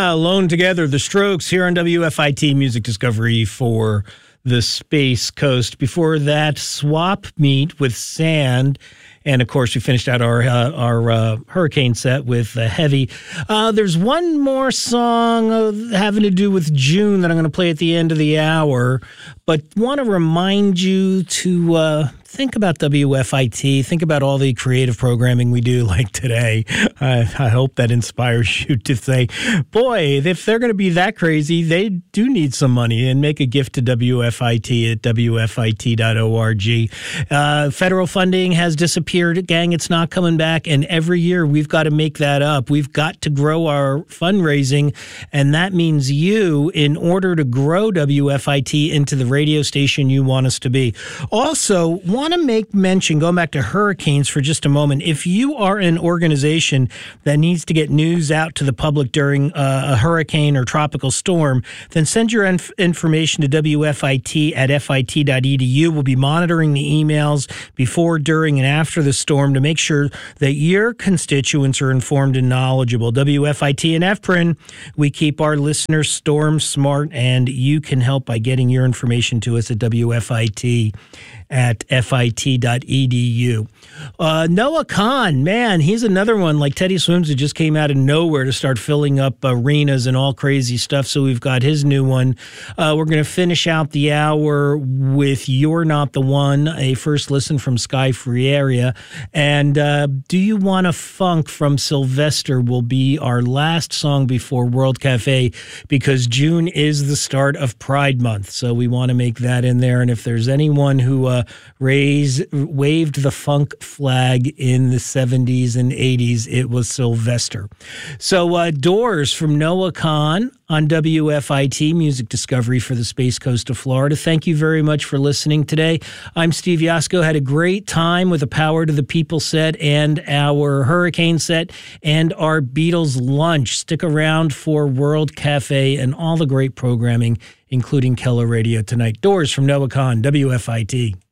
Alone Together, The Strokes here on WFIT Music Discovery for the Space Coast. Before that, Swap Meet with Sand. And, of course, we finished out our hurricane set with Heavy. There's one more song having to do with June that I'm going to play at the end of the hour. But want to remind you to think about WFIT. Think about all the creative programming we do like today. I hope that inspires you to say, boy, if they're going to be that crazy, they do need some money, and make a gift to WFIT at WFIT.org. Federal funding has disappeared, gang. It's not coming back. And every year we've got to make that up. We've got to grow our fundraising. And that means you, in order to grow WFIT into the radio station you want us to be. Also, want to make mention, going back to hurricanes for just a moment, if you are an organization that needs to get news out to the public during a hurricane or tropical storm, then send your information to WFIT at FIT.edu. We'll be monitoring the emails before, during, and after the storm to make sure that your constituents are informed and knowledgeable. WFIT and FPRIN, we keep our listeners storm smart, and you can help by getting your information to us at WFIT at FIT.edu. Noah Kahan, man, he's another one like Teddy Swims who just came out of nowhere to start filling up arenas and all crazy stuff. So we've got his new one. We're going to finish out the hour with You're Not the One, a first listen from Sky Frieria. And Do You Want a Funk from Sylvester will be our last song before World Cafe, because June is the start of Pride Month. So we want to make that in there. And if there's anyone who waved the funk flag in the 70s and 80s, it was Sylvester. So Doors from Noah Kahan on WFIT Music Discovery for the Space Coast of Florida. Thank you very much for listening today. I'm Steve Yasko. Had a great time with the Power to the People set and our Hurricane set and our Beatles lunch. Stick around for World Cafe and all the great programming, including Keller Radio tonight. Doors from Noah Kahan, WFIT.